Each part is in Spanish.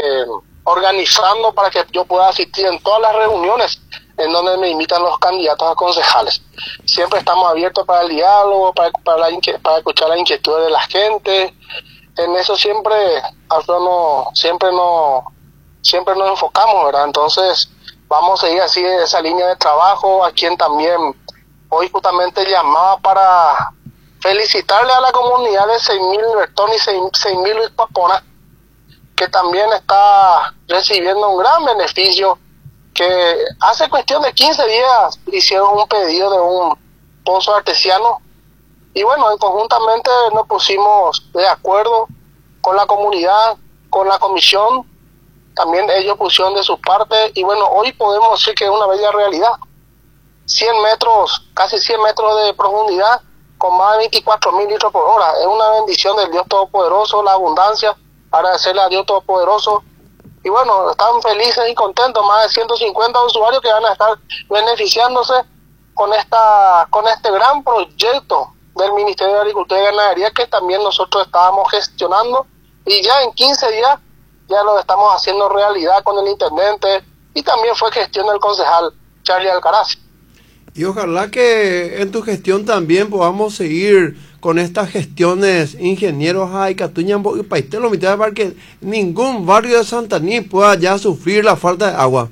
organizando para que yo pueda asistir en todas las reuniones en donde me invitan los candidatos a concejales. Siempre estamos abiertos para el diálogo, para escuchar las inquietudes de la gente. En eso siempre, Alfredo, siempre nos enfocamos, ¿verdad? Entonces, vamos a seguir así esa línea de trabajo, a quien también hoy justamente llamaba para felicitarle a la comunidad de 6.000 Bertón y 6.000 Luis Papona, que también está recibiendo un gran beneficio, que hace cuestión de 15 días hicieron un pedido de un pozo artesiano, y bueno, conjuntamente nos pusimos de acuerdo con la comunidad, con la comisión, también ellos pusieron de su parte, y bueno, hoy podemos decir que es una bella realidad. 100 metros, casi 100 metros de profundidad, con más de 24.000 litros por hora. Es una bendición del Dios Todopoderoso, la abundancia, agradecerle a Dios Todopoderoso. Y bueno, están felices y contentos, más de 150 usuarios que van a estar beneficiándose con este gran proyecto del Ministerio de Agricultura y Ganadería, que también nosotros estábamos gestionando, y ya en 15 días ya lo estamos haciendo realidad con el intendente, y también fue gestión del concejal Charlie Alcaraz. Y ojalá que en tu gestión también podamos seguir con estas gestiones, ingenieros a Icatuña y Paitelo, para que ningún barrio de Santaní pueda ya sufrir la falta de agua.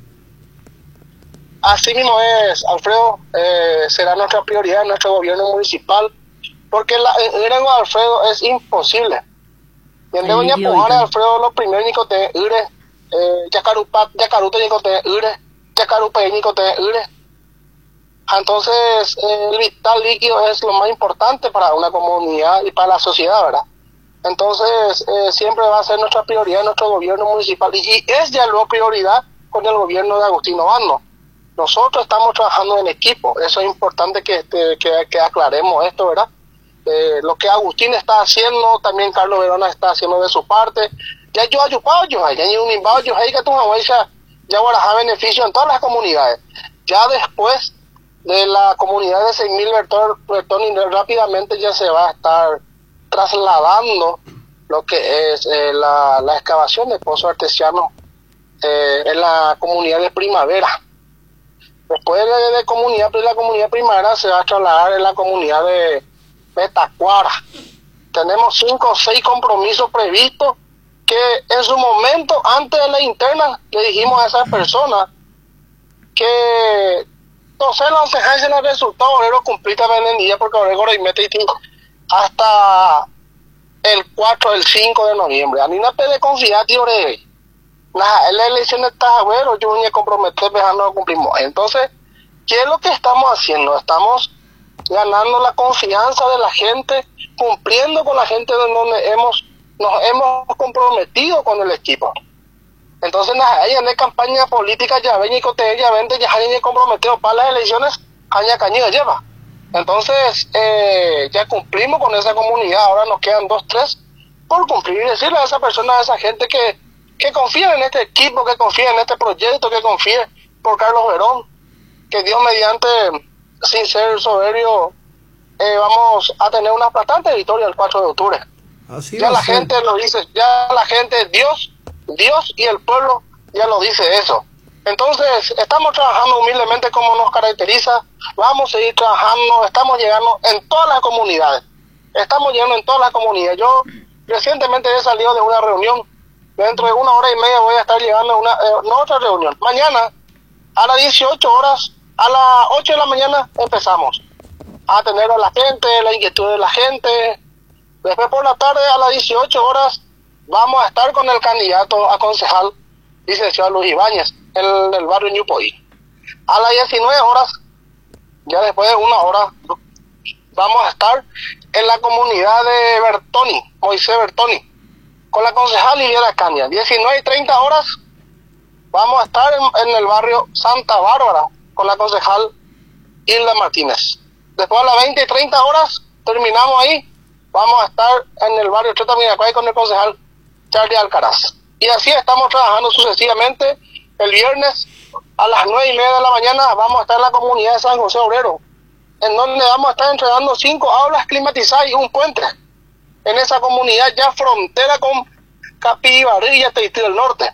Así mismo es, Alfredo, será nuestra prioridad en nuestro gobierno municipal, porque en Grego, Alfredo, es imposible. Y en Doña Pujara, Alfredo, los primeros nicote ure, Yacaruta nicote ure, Yacarupe nicote ure. Entonces, el vital líquido es lo más importante para una comunidad y para la sociedad, ¿verdad? Entonces, siempre va a ser nuestra prioridad en nuestro gobierno municipal, y es ya luego prioridad con el gobierno de Agustín Obando. Nosotros estamos trabajando en equipo, eso es importante que aclaremos esto, ¿verdad? Lo que Agustín está haciendo, también Carlos Verona está haciendo de su parte. Ya yo ayupado, ya un imbao, yo que tu ya guarda beneficio en todas las comunidades. Ya después de la comunidad de 6.000 Bertón, rápidamente ya se va a estar trasladando lo que es la excavación de pozos artesianos en la comunidad de Primavera. Después de la comunidad Primavera se va a trasladar en la comunidad de Tacuara. Tenemos 5 o 6 compromisos previstos que en su momento, antes de la interna, le dijimos a esas personas que entonces no se hace el resultado obrero completamente en día, porque obrero y mete hasta el 4, el 5 de noviembre. A mí no puede confiar, tío, la elección está bueno, yo voy a comprometer, dejando cumplimos. Entonces, ¿qué es lo que estamos haciendo? Estamos ganando la confianza de la gente, cumpliendo con la gente de donde nos hemos comprometido con el equipo. Entonces, ahí en la campaña política ya ven y cote ya ven ya hay comprometido para las elecciones, aña cañida lleva. Entonces, ya cumplimos con esa comunidad, ahora nos quedan 2, 3 por cumplir y decirle a esa persona, a esa gente que confíe en este equipo, que confíe en este proyecto, que confíe por Carlos Verón, que Dios mediante, sin ser soberbio, vamos a tener una aplastante victoria el 4 de octubre. Así ya la gente lo dice, ya la gente, Dios y el pueblo ya lo dice eso. Entonces, estamos trabajando humildemente como nos caracteriza, vamos a seguir trabajando, estamos llegando en todas las comunidades. Yo recientemente he salido de una reunión, dentro de 1 hora y media voy a estar llegando a una otra reunión. Mañana, a las 18 horas, a las 8 de la mañana empezamos a atender a la gente, la inquietud de la gente. Después por la tarde, a las 18 horas, vamos a estar con el candidato a concejal, licenciado Luis Ibáñez, en el barrio Ñupoí. A las 19 horas, ya después de 1 hora, vamos a estar en la comunidad de Bertoni, Moisés Bertoni, con la concejal Liliana Caña. 19:30 horas, vamos a estar en el barrio Santa Bárbara, con la concejal Hilda Martínez. Después a las 20:30 horas, terminamos ahí, vamos a estar en el barrio Treta Miracuay con el concejal Charlie Alcaraz. Y así estamos trabajando sucesivamente. El viernes a las 9:30 de la mañana vamos a estar en la comunidad de San José Obrero, en donde vamos a estar entregando 5 aulas climatizadas y un puente. En esa comunidad ya frontera con Capibarilla y Teistí del Norte.